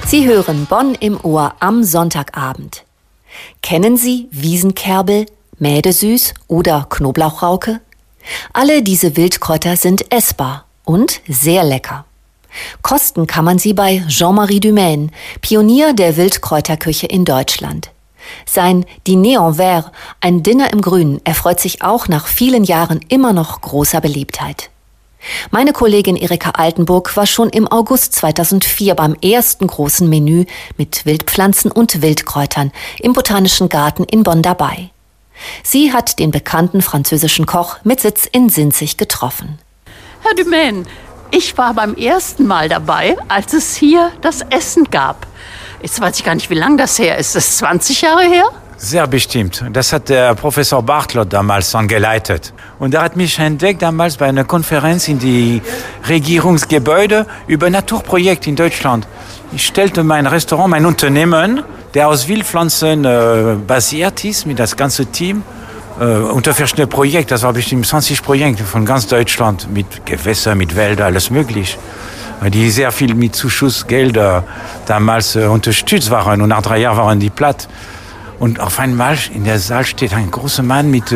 Sie hören Bonn im Ohr am Sonntagabend. Kennen Sie Wiesenkerbel, Mädesüß oder Knoblauchrauke? Alle diese Wildkräuter sind essbar und sehr lecker. Kosten kann man sie bei Jean-Marie Dumaine, Pionier der Wildkräuterküche in Deutschland. Sein Dîner en Vert, ein Dinner im Grünen, erfreut sich auch nach vielen Jahren immer noch großer Beliebtheit. Meine Kollegin Erika Altenburg war schon im August 2004 beim ersten großen Menü mit Wildpflanzen und Wildkräutern im Botanischen Garten in Bonn dabei. Sie hat den bekannten französischen Koch mit Sitz in Sinzig getroffen. Herr Dumaine, ich war beim ersten Mal dabei, als es hier das Essen gab. Jetzt weiß ich gar nicht, wie lange das her ist. Ist das 20 Jahre her? Sehr bestimmt. Das hat der Professor Bartlott damals angeleitet. Und er hat mich entdeckt damals bei einer Konferenz in die Regierungsgebäude über Naturprojekt in Deutschland. Ich stellte mein Restaurant, mein Unternehmen, der aus Wildpflanzen basiert ist, mit das ganze Team, unter verschiedene Projekte. Das war bestimmt 20 Projekte von ganz Deutschland, mit Gewässer, mit Wäldern, alles möglich. Die sehr viel mit Zuschussgelder damals unterstützt waren. Und nach 3 Jahren waren die platt. Und auf einmal in der Saal steht ein großer Mann mit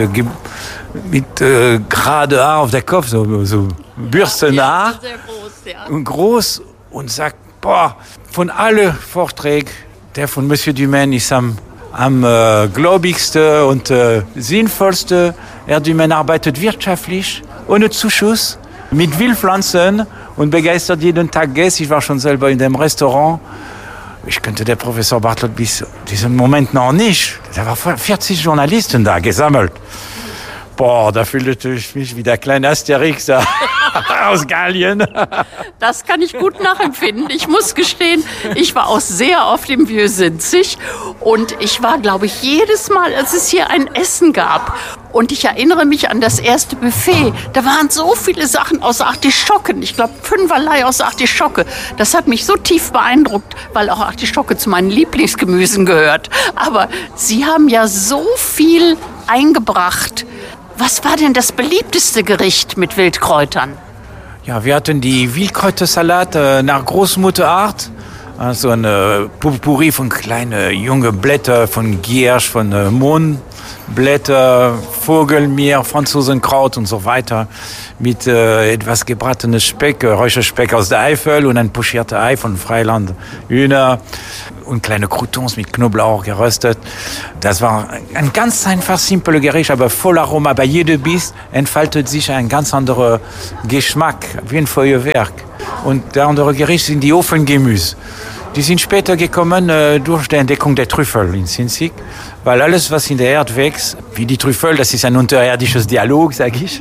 gerade Haar auf der Kopf, so Bürstenhaar. Ja, sehr groß, ja. Und groß und sagt, boah, von allen Vorträgen, der von Monsieur Dumaine ist am gläubigste und sinnvollste. Herr Dumaine arbeitet wirtschaftlich, ohne Zuschuss, mit Wildpflanzen und begeistert jeden Tag Gäste. Ich war schon selber in dem Restaurant. Ich kannte der Professor Bartlott bis diesem Moment noch nicht. Da waren 40 Journalisten da gesammelt. Boah, da fühlte ich mich wie der kleine Asterix da aus Gallien. Das kann ich gut nachempfinden. Ich muss gestehen, ich war auch sehr oft im Vieux-Sinzig und ich war, glaube ich, jedes Mal, als es hier ein Essen gab. Und ich erinnere mich an das erste Buffet. Da waren so viele Sachen aus Artischocken. Ich glaube, 5erlei aus Artischocke. Das hat mich so tief beeindruckt, weil auch Artischocke zu meinen Lieblingsgemüsen gehört. Aber Sie haben ja so viel eingebracht. Was war denn das beliebteste Gericht mit Wildkräutern? Ja, wir hatten die Wildkräutersalat nach Großmutterart. Also eine Potpourri von kleinen jungen Blättern, von Giersch, von Mohnblätter, Vogelmeer, Franzosenkraut und so weiter. Mit etwas gebratenes Speck, Räucherspeck aus der Eifel und ein pochiertes Ei von Freiland Hühner und kleine Croutons mit Knoblauch geröstet. Das war ein ganz einfach, simples Gericht, aber voll Aroma. Bei jedem Biss entfaltet sich ein ganz anderer Geschmack, wie ein Feuerwerk. Und der andere Gericht sind die Ofengemüse. Die sind später gekommen durch die Entdeckung der Trüffel in Sinzig, weil alles, was in der Erde wächst, wie die Trüffel, das ist ein unterirdisches Dialog, sage ich,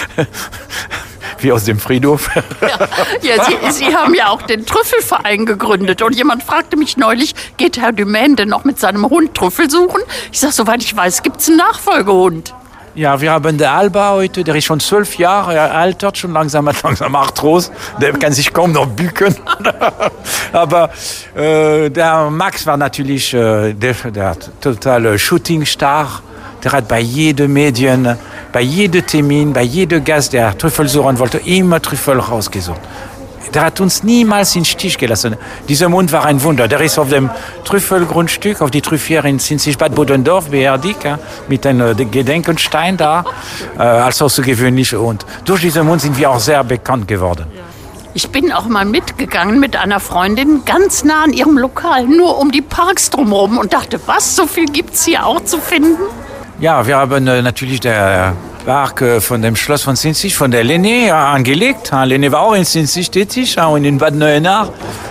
wie aus dem Friedhof. Ja, Sie haben ja auch den Trüffelverein gegründet und jemand fragte mich neulich, geht Herr Dumaine denn noch mit seinem Hund Trüffel suchen? Ich sage, soweit ich weiß, gibt es einen Nachfolgehund. Ja, wir haben den Alba heute, der ist schon 12 Jahre alt, hat schon langsam Arthrose, der kann sich kaum noch bücken. Aber der Max war natürlich der totale Shootingstar. Der hat bei jedem Medien, bei jedem Termin, bei jedem Gast, der Trüffel suchen wollte, immer Trüffel rausgesucht. Der hat uns niemals in den Stich gelassen. Dieser Mund war ein Wunder. Der ist auf dem Trüffelgrundstück, auf die Trüffiere in Sinzig-Bad Bodendorf beerdigt, mit einem Gedenkenstein da, als außergewöhnlich. Und durch diesen Mund sind wir auch sehr bekannt geworden. Ich bin auch mal mitgegangen mit einer Freundin ganz nah an ihrem Lokal, nur um die Parks drumherum und dachte, was, so viel gibt's hier auch zu finden? Ja, wir haben natürlich der Park von dem Schloss von Sinzig, von der Lene angelegt. Lene war auch in Sinzig tätig und in Bad Neuenahr.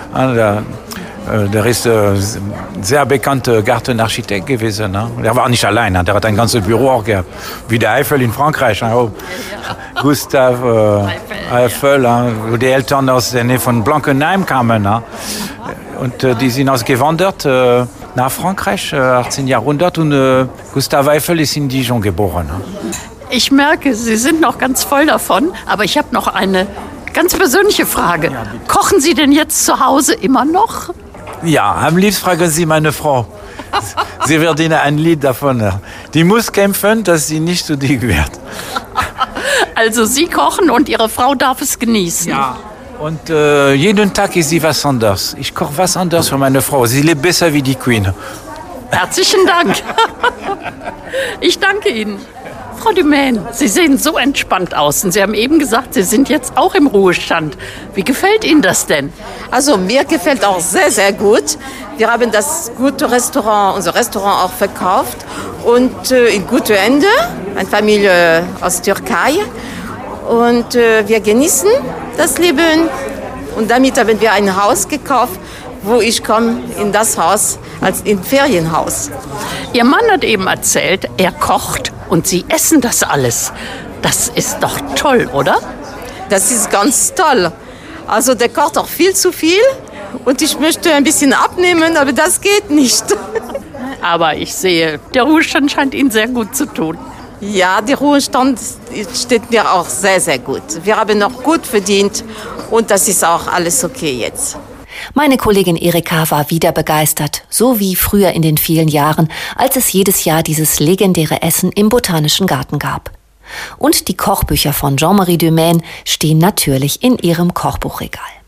Der ist sehr bekannter Gartenarchitekt gewesen. Der war nicht allein, der hat ein ganzes Büro auch gehabt. Wie der Eiffel in Frankreich. Gustave Eiffel, wo die Eltern aus der Nähe von Blankenheim kamen. Und die sind ausgewandert nach Frankreich, 18. Jahrhundert. Und Gustave Eiffel ist in Dijon geboren. Ich merke, Sie sind noch ganz voll davon. Aber ich habe noch eine ganz persönliche Frage. Kochen Sie denn jetzt zu Hause immer noch? Ja, am liebsten fragen Sie meine Frau. Sie wird Ihnen ein Lied davon. Die muss kämpfen, dass sie nicht zu so dick wird. Also Sie kochen und Ihre Frau darf es genießen? Ja, Und jeden Tag ist sie was anderes. Ich koche was anderes für meine Frau. Sie lebt besser wie die Queen. Herzlichen Dank. Ich danke Ihnen. Frau Dumaine, Sie sehen so entspannt aus. Und Sie haben eben gesagt, Sie sind jetzt auch im Ruhestand. Wie gefällt Ihnen das denn? Also mir gefällt auch sehr, sehr gut. Wir haben das gute Restaurant, unser Restaurant auch verkauft und in gute Hände, eine Familie aus Türkei. Und wir genießen das Leben und damit haben wir ein Haus gekauft, wo ich komme in das Haus als in Ferienhaus. Ihr Mann hat eben erzählt, er kocht und Sie essen das alles. Das ist doch toll, oder? Das ist ganz toll. Also der kocht auch viel zu viel und ich möchte ein bisschen abnehmen, aber das geht nicht. Aber ich sehe, der Ruhestand scheint Ihnen sehr gut zu tun. Ja, der Ruhestand steht mir auch sehr, sehr gut. Wir haben noch gut verdient und das ist auch alles okay jetzt. Meine Kollegin Erika war wieder begeistert, so wie früher in den vielen Jahren, als es jedes Jahr dieses legendäre Essen im Botanischen Garten gab. Und die Kochbücher von Jean-Marie Dumaine stehen natürlich in ihrem Kochbuchregal.